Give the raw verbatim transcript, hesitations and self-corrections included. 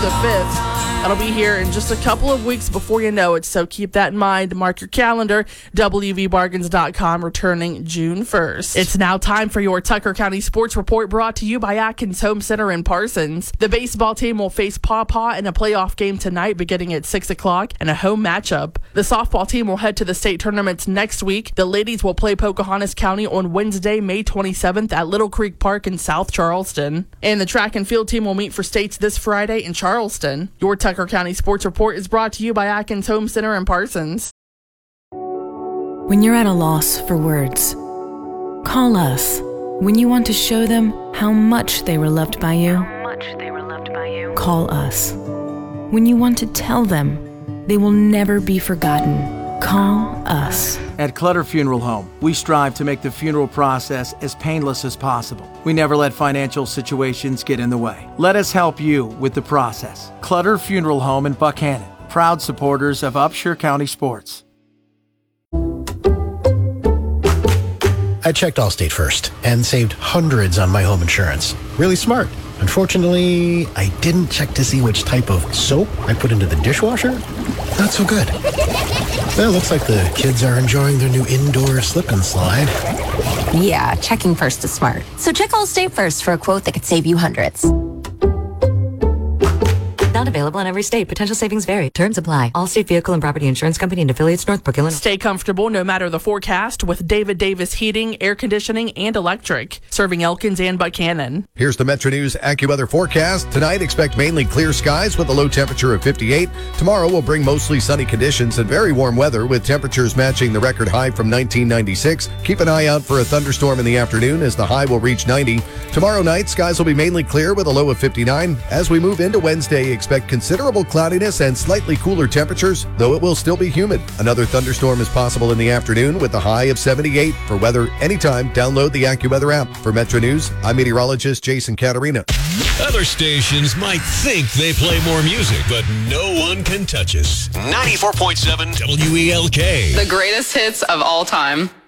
the fifth. That'll be here in just a couple of weeks before you know it, so keep that in mind. Mark your calendar. W V bargains dot com returning June first. It's now time for your Tucker County Sports Report, brought to you by Atkins Home Center in Parsons. The baseball team will face Paw Paw in a playoff game tonight beginning at six o'clock and a home matchup. The softball team will head to the state tournaments next week. The ladies will play Pocahontas County on Wednesday, May twenty-seventh at Little Creek Park in South Charleston. And the track and field team will meet for states this Friday in Charleston. Your Tucker County Sports Report is brought to you by Atkins Home Center in Parsons. When you're at a loss for words, call us. When you want to show them how much they were loved by you, how much they were loved by you, call us. When you want to tell them they will never be forgotten, call us. At Clutter Funeral Home, we strive to make the funeral process as painless as possible. We never let financial situations get in the way. Let us help you with the process. Clutter Funeral Home in Buckhannon, proud supporters of Upshur County sports. I checked Allstate first and saved hundreds on my home insurance. Really smart. Unfortunately, I didn't check to see which type of soap I put into the dishwasher. Not so good. Well, looks like the kids are enjoying their new indoor slip and slide. Yeah, checking first is smart. So check Allstate first for a quote that could save you hundreds. Not available in every state. Potential savings vary. Terms apply. Allstate Vehicle and Property Insurance Company and affiliates, Northbrook, Illinois. Stay comfortable no matter the forecast with David Davis Heating, Air Conditioning, and Electric, serving Elkins and Buchanan. Here's the Metro News AccuWeather forecast. Tonight, expect mainly clear skies with a low temperature of fifty-eight. Tomorrow will bring mostly sunny conditions and very warm weather with temperatures matching the record high from nineteen ninety-six. Keep an eye out for a thunderstorm in the afternoon as the high will reach ninety. Tomorrow night, skies will be mainly clear with a low of fifty-nine. As we move into Wednesday, expect considerable cloudiness and slightly cooler temperatures, though it will still be humid. Another thunderstorm is possible in the afternoon with a high of seventy-eight. For weather anytime, download the AccuWeather app. For Metro News, I'm meteorologist Jason Caterina. Other stations might think they play more music, but no one can touch us. ninety-four point seven W E L K. The greatest hits of all time.